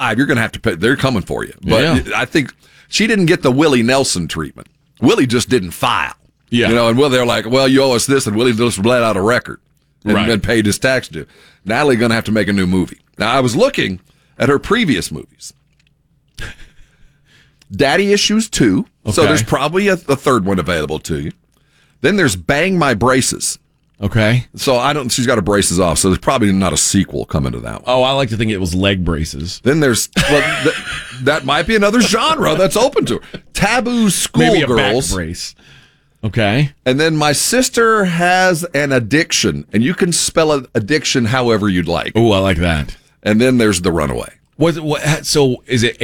5, you're going to have to pay. They're coming for you. But Yeah. I think she didn't get the Willie Nelson treatment. Willie just didn't file. Yeah. And they're like, well, you owe us this, and Willie just let out a record and paid his tax due. Natalie going to have to make a new movie. Now, I was looking at her previous movies. Daddy Issues 2. Okay. So there's probably a third one available to you. Then there's Bang My Braces. Okay. So she's got her braces off, so there's probably not a sequel coming to that one. Oh, I like to think it was leg braces. Then there's, that might be another genre that's open to her. Taboo Schoolgirls. Maybe a back brace. Okay. And then My Sister Has an Addiction, and you can spell addiction however you'd like. Oh, I like that. And then there's The Runaway. So is it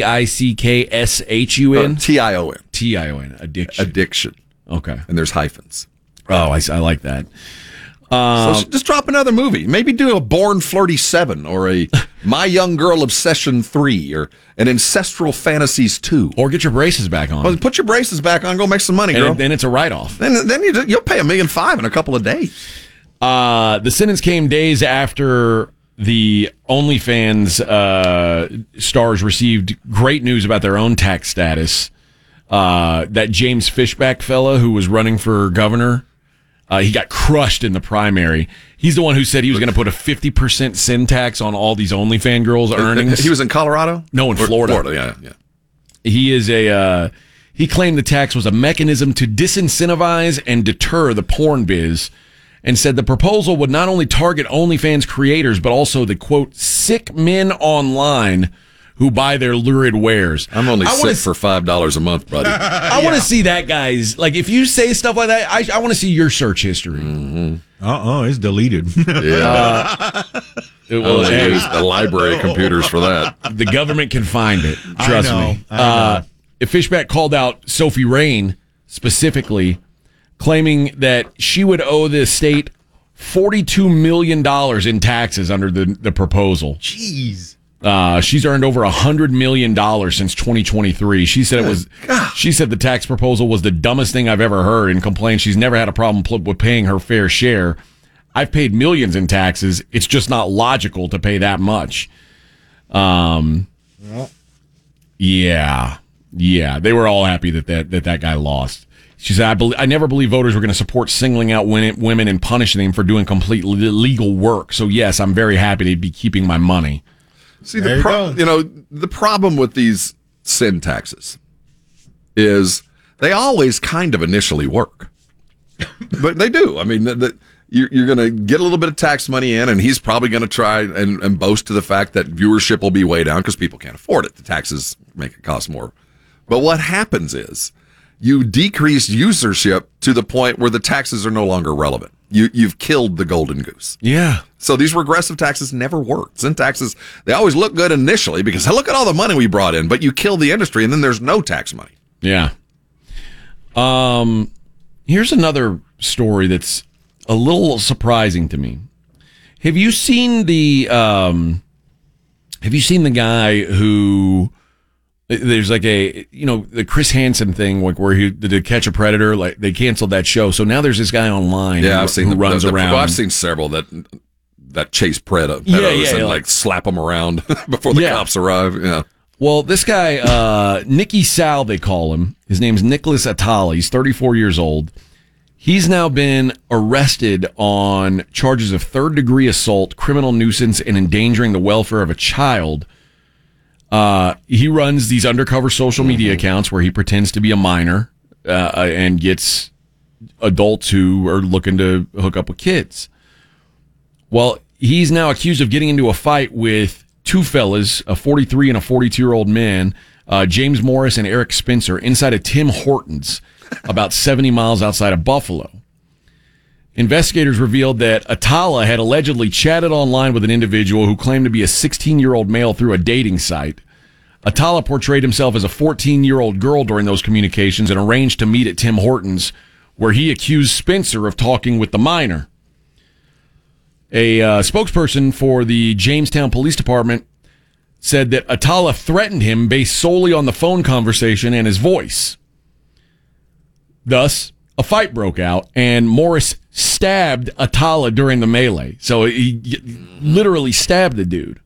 ADICKSHUN? TION. TION. Addiction. Addiction. Okay. And there's hyphens. Oh, I like that. So just drop another movie. Maybe do a Born Flirty 7 or a My Young Girl Obsession 3 or an Ancestral Fantasies 2. Or get your braces back on. Well, put your braces back on. Go make some money, girl. And then it's a write-off. Then you'll pay $1.5 million in a couple of days. The sentence came days after the OnlyFans stars received great news about their own tax status. That James Fishback fella who was running for governor, he got crushed in the primary. He's the one who said he was going to put a 50% sin tax on all these OnlyFans girls' earnings. He was in Colorado? No, in Florida. Florida, yeah. He is he claimed the tax was a mechanism to disincentivize and deter the porn biz, and said the proposal would not only target OnlyFans creators, but also the, quote, sick men online who buy their lurid wares. I'm only sick for $5 a month, buddy. I want to see that, guys. Like, if you say stuff like that, I want to see your search history. Mm-hmm. It's deleted. Yeah. It will use the library computers for that. The government can find it. Trust me. If Fishback called out Sophie Rain specifically, claiming that she would owe the state $42 million in taxes under the proposal. Jeez. She's earned over $100 million since 2023. She said She said the tax proposal was the dumbest thing I've ever heard, and complained she's never had a problem with paying her fair share. I've paid millions in taxes. It's just not logical to pay that much. Yeah. They were all happy that guy lost. She said, I never believed voters were going to support singling out women and punishing them for doing complete illegal work. So yes, I'm very happy to be keeping my money. See, the problem with these sin taxes is they always kind of initially work. But they do. I mean, you're going to get a little bit of tax money in, and he's probably going to try and boast to the fact that viewership will be way down because people can't afford it. The taxes make it cost more. But what happens is you decrease usership to the point where the taxes are no longer relevant. You've killed the golden goose. Yeah. So these regressive taxes never work. Sin taxes, they always look good initially because look at all the money we brought in, but you kill the industry and then there's no tax money. Yeah. Here's another story that's a little surprising to me. Have you seen the guy who there's like the Chris Hansen thing, like where he to Catch a Predator, like they canceled that show. So now there's this guy online. Yeah, I've seen who runs around. I've seen several that chase pedos and like slap them around before the cops arrive. Yeah. Well, this guy, Nicky Sal, they call him. His name's Nicholas Atala. He's 34 years old. He's now been arrested on charges of third-degree assault, criminal nuisance, and endangering the welfare of a child. He runs these undercover social media accounts where he pretends to be a minor and gets adults who are looking to hook up with kids. Well, he's now accused of getting into a fight with two fellas, a 43 and a 42-year-old man, James Morris and Eric Spencer, inside of Tim Hortons, about 70 miles outside of Buffalo. Investigators revealed that Atala had allegedly chatted online with an individual who claimed to be a 16-year-old male through a dating site. Atala portrayed himself as a 14-year-old girl during those communications and arranged to meet at Tim Hortons, where he accused Spencer of talking with the minor. A spokesperson for the Jamestown Police Department said that Atala threatened him based solely on the phone conversation and his voice. Thus, a fight broke out, and Morris stabbed Atala during the melee. So he literally stabbed the dude.